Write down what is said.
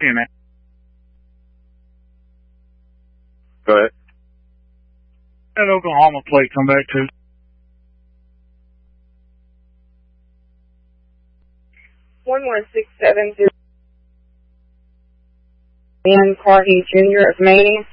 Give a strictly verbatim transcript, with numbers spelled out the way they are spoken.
You know. Go ahead. That Oklahoma plate come back to. One one six seven zero. Dan Carty Junior of Maine.